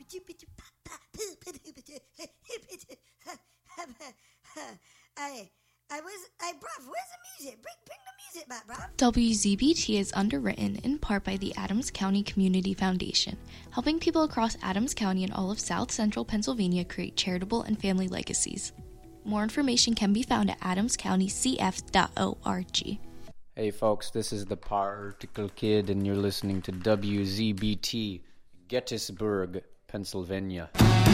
Bruv, where's the music? Bring the music back, bruv. WZBT is underwritten in part by the Adams County Community Foundation, helping people across Adams County and all of South Central Pennsylvania create charitable and family legacies. More information can be found at adamscountycf.org. Hey folks, this is the Particle Kid and you're listening to WZBT, Gettysburg, Pennsylvania.